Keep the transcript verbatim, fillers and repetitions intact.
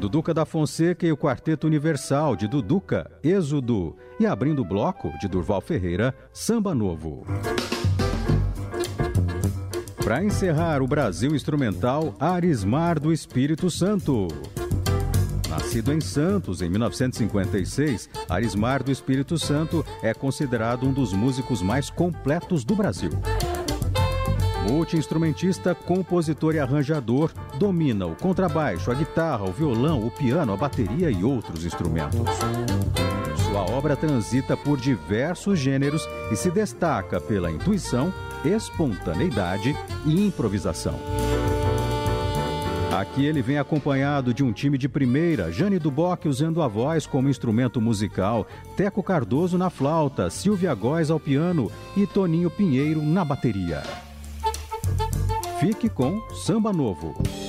Duduca da Fonseca e o Quarteto Universal, de Duduca, Êxodo. E abrindo o bloco, de Durval Ferreira, Samba Novo. Para encerrar o Brasil Instrumental, Arismar do Espírito Santo. Nascido em Santos em mil novecentos e cinquenta e seis, Arismar do Espírito Santo é considerado um dos músicos mais completos do Brasil. Multi-instrumentista, compositor e arranjador, domina o contrabaixo, a guitarra, o violão, o piano, a bateria e outros instrumentos. Sua obra transita por diversos gêneros e se destaca pela intuição, espontaneidade e improvisação. Aqui ele vem acompanhado de um time de primeira, Jane Duboc usando a voz como instrumento musical, Teco Cardoso na flauta, Silvia Góes ao piano e Toninho Pinheiro na bateria. Fique com Samba Novo.